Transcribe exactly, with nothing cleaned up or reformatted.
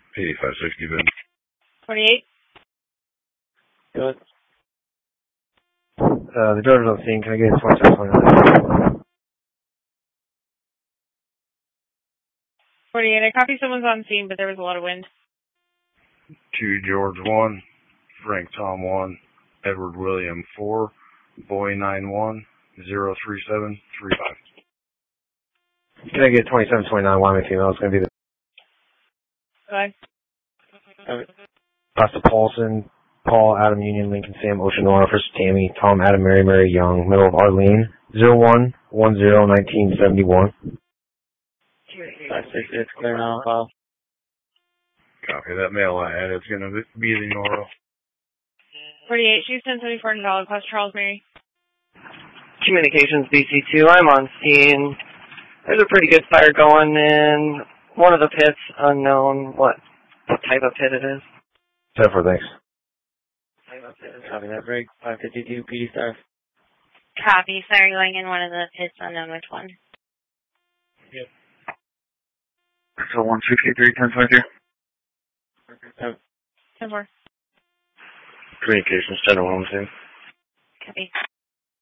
eighty-five sixty, Ben. forty-eight. Go ahead. Uh, the driver's on scene. Can I get a twenty-seven twenty-nine? forty-eight. I copy someone's on scene, but there was a lot of wind. two George one, Frank Tom one, Edward William four, Boy nine one, zero three seven three five. Can I get twenty-seven twenty-nine Wyoming female? It's going to be the Bye. Pastor Paulson, Paul, Adam Union, Lincoln, Sam, Ocean Nora, First Tammy, Tom, Adam, Mary, Mary Young, middle of Arlene, zero one one zero nineteen seventy-one. five six, it's clear now, file. Copy that mail I had. It's going to be the Noro. forty-eight. She's ten seventy-four in dollar plus Charles Mary. Communications B C two, I'm on scene. There's a pretty good fire going in one of the pits, unknown what, what type of pit it is. ten four, thanks. Copy that, break. five fifty-two, P D Star. Copy. Fire going in one of the pits, unknown which one. Yep. So one sixty-three, ten twenty-two. ten four. Communications, General Wilmington. Copy.